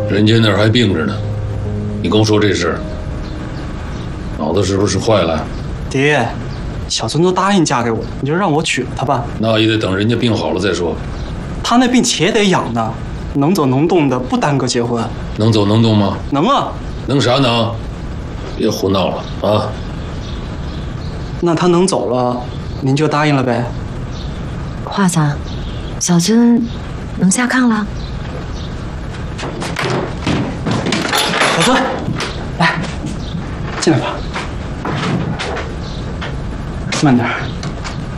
人家那儿还病着呢，你跟我说这事，脑子是不是坏了？ 爹，小尊都答应嫁给我，你就让我娶了她吧。 那也得等人家病好了再说。 她那病且得养呢，能走能动的，不耽搁结婚。 能走能动吗？ 能啊。 能啥能？别胡闹了啊！ 那她能走了，您就答应了呗。 华子，小尊能下炕了。 小尊，来，进来吧。慢点。